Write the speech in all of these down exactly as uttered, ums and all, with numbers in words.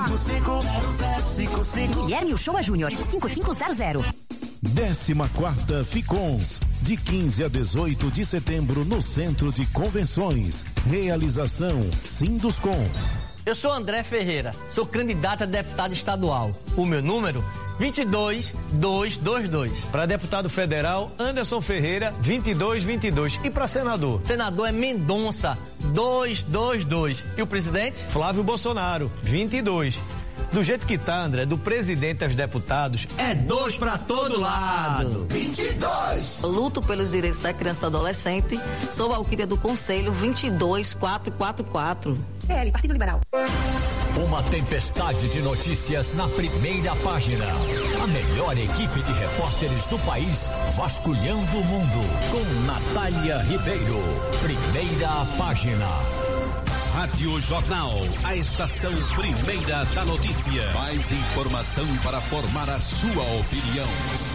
cinco cinco zero zero cinco cinco. Guilherme Uchoa Júnior, cinco cinco zero zero. Décima quarta Ficons, de quinze a dezoito de setembro no Centro de Convenções. Realização Sinduscom. Eu sou André Ferreira, sou candidato a deputado estadual. O meu número, vinte e dois mil duzentos e vinte e dois. Para deputado federal, Anderson Ferreira, vinte e dois mil e vinte e dois. E para senador? Senador é Mendonça, duzentos e vinte e dois. E o presidente? Flávio Bolsonaro, vinte e dois. Do jeito que tá, André, do presidente aos deputados, é dois pra todo lado. vinte e dois. Luto pelos direitos da criança e adolescente. Sou Valquíria do Conselho vinte e dois mil quatrocentos e quarenta e quatro. C L, Partido Liberal. Uma tempestade de notícias na primeira página. A melhor equipe de repórteres do país vasculhando o mundo. Com Natália Ribeiro. Primeira página. Rádio Jornal, a estação primeira da notícia. Mais informação para formar a sua opinião.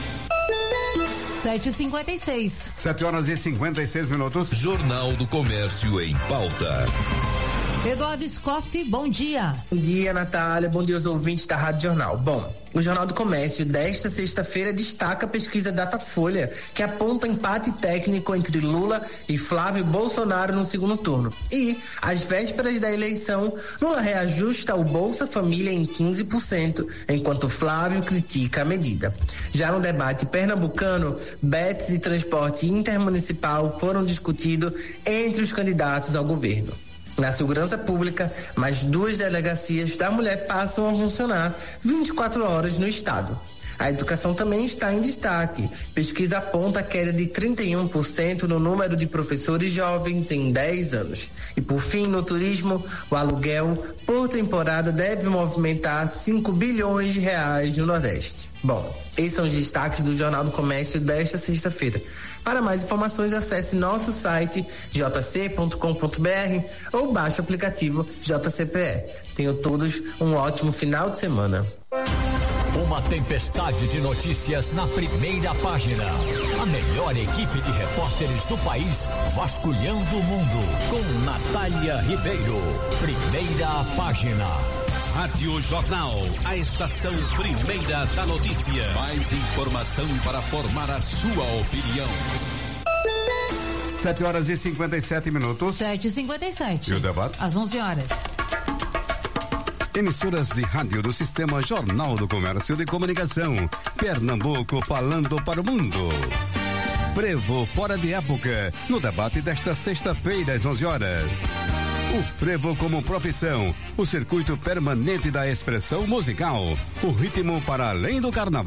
sete e cinquenta e seis. sete horas e cinquenta e seis minutos. Jornal do Comércio em pauta. Eduardo Scoff, bom dia. Bom dia, Natália. Bom dia aos ouvintes da Rádio Jornal. Bom, o Jornal do Comércio desta sexta-feira destaca a pesquisa Datafolha, que aponta empate técnico entre Lula e Flávio Bolsonaro no segundo turno. E, às vésperas da eleição, Lula reajusta o Bolsa Família em quinze por cento, enquanto Flávio critica a medida. Já no debate pernambucano, B E Ts e transporte intermunicipal foram discutidos entre os candidatos ao governo. Na segurança pública, mais duas delegacias da mulher passam a funcionar vinte e quatro horas no estado. A educação também está em destaque. Pesquisa aponta a queda de trinta e um por cento no número de professores jovens em dez anos. E por fim, no turismo, o aluguel por temporada deve movimentar cinco bilhões de reais no Nordeste. Bom, esses são os destaques do Jornal do Comércio desta sexta-feira. Para mais informações, acesse nosso site j c ponto com ponto b r ou baixe o aplicativo J C P E. Tenham todos um ótimo final de semana. Uma tempestade de notícias na primeira página. A melhor equipe de repórteres do país vasculhando o mundo. Com Natália Ribeiro. Primeira página. Rádio Jornal, a estação primeira da notícia. Mais informação para formar a sua opinião. sete horas e cinquenta e sete minutos. sete e cinquenta e sete. E o debate? Às onze horas. Emissoras de rádio do Sistema Jornal do Comércio de Comunicação. Pernambuco falando para o mundo. Frevo fora de época, no debate desta sexta-feira às onze horas. O frevo como profissão, o circuito permanente da expressão musical, o ritmo para além do carnaval.